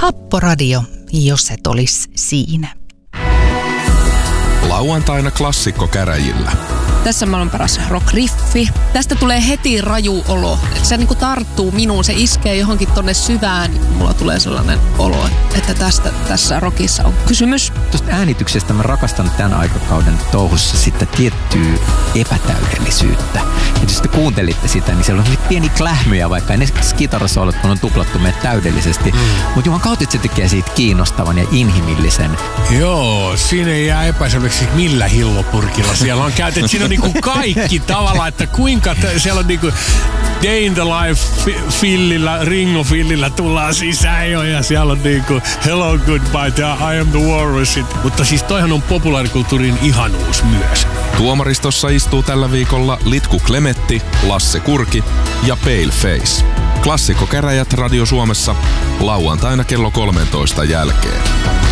Happoradio, jos et olisi siinä. Lauantaina klassikkokäräjillä. Tässä maailman paras rock-riffi. Tästä tulee heti raju olo. Se niinku tarttuu minuun, se iskee johonkin tonne syvään. Mulla tulee sellainen olo, että tässä rockissa on kysymys. Tuosta äänityksestä mä rakastan tämän aikakauden touhussa sitä tiettyä epätäydellisyyttä. Ja jos te kuuntelitte sitä, niin siellä on pieni klähmyjä, vaikka ne kitarasoolot kun on tuplattu meitä täydellisesti. Mutta juman kautta se tekee siitä kiinnostavan ja inhimillisen. Joo, siinä ei jää epäselväksi millä hillopurkilla siellä on käytetty. Siinä on niinku kaikki tavallaan, että kuinka siellä on niinku Day in the Life fillillä, Ringo fillillä tullaan sisään jo ja siellä on niinku Hello Goodbye, I am the walrus. Mutta siis toihan on populaarikulttuurin ihanuus myös. Tuomaristossa istuu tällä viikolla Litku Klemetti, Lasse Kurki ja Paleface. Klassikkokäräjät Radio Suomessa lauantaina kello 13 jälkeen.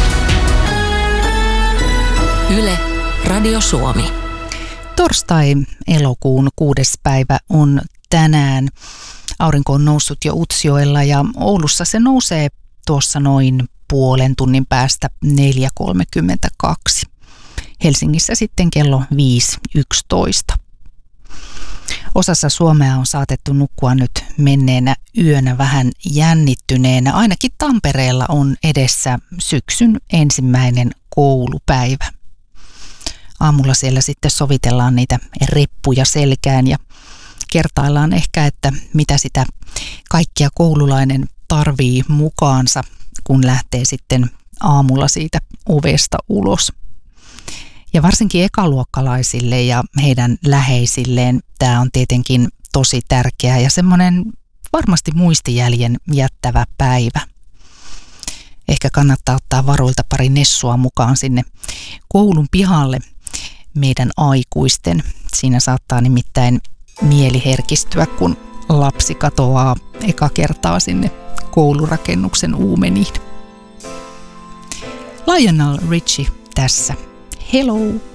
Yle, Radio Suomi. Torstai elokuun 6. päivä on tänään. Aurinko on noussut jo Utsjoella ja Oulussa se nousee tuossa noin puolen tunnin päästä 4.32. Helsingissä sitten kello 5.11. Osassa Suomea on saatettu nukkua nyt menneenä yönä vähän jännittyneenä. Ainakin Tampereella on edessä syksyn ensimmäinen koulupäivä. Aamulla siellä sitten sovitellaan niitä reppuja selkään ja kertaillaan ehkä, että mitä sitä kaikkia koululainen tarvii mukaansa, kun lähtee sitten aamulla siitä ovesta ulos. Ja varsinkin ekaluokkalaisille ja heidän läheisilleen tämä on tietenkin tosi tärkeä ja semmoinen varmasti muistijäljen jättävä päivä. Ehkä kannattaa ottaa varuilta pari nessua mukaan sinne koulun pihalle meidän aikuisten. Siinä saattaa nimittäin mieli herkistyä, kun lapsi katoaa eka kertaa sinne koulurakennuksen uumeniin. Lionel Richie tässä. Hello!